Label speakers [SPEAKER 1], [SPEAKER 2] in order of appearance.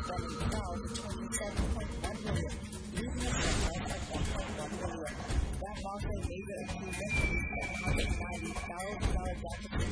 [SPEAKER 1] from himself $27.1 million, using a net of $1.1 million. That also made it a $790,000 deficit